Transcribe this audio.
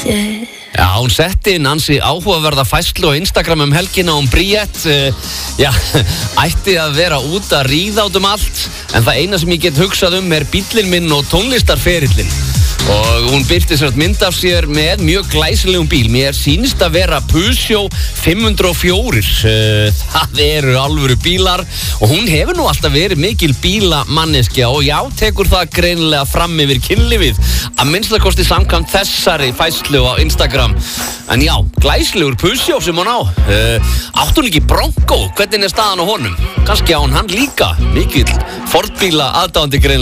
Já, hún setti inn ansi áhugaverða færslu á Instagram helgina Bríett, ætti að vera út að ríða út allt, en það eina sem ég get hugsað bíllinn minn og tónlistarferillinn. Og hún birti sér mynd af sér með mjög glæsilegum bíl. Mér sýnist að vera Peugeot 504. Það eru alvöru bílar og hún hefur nú alltaf verið mikil bílamanneskja og já, tekur það greinilega fram yfir kynlífið, að minnstakosti samkvæmt þessari færslu á Instagram. En já, glæsilegur Peugeot sem hún á. Átti hún ekki Bronco? Hvernig staðan á honum? Kannski á hann líka. Mikill Ford-bíla aðdáandi greinilega.